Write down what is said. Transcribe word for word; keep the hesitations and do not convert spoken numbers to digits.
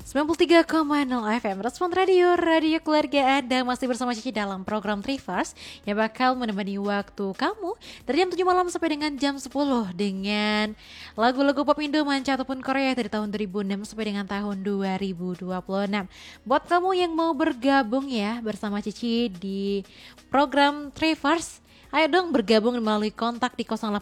sembilan puluh tiga koma nol F M Respon Radio, Radio Keluarga Anda masih bersama Cici dalam program Trivers yang bakal menemani waktu kamu dari jam tujuh malam sampai dengan jam sepuluh dengan lagu-lagu pop Indo, manca ataupun Korea dari tahun dua ribu enam sampai dengan tahun dua ribu dua puluh enam. Buat kamu yang mau bergabung ya bersama Cici di program Trivers, ayo dong bergabung melalui kontak di nol delapan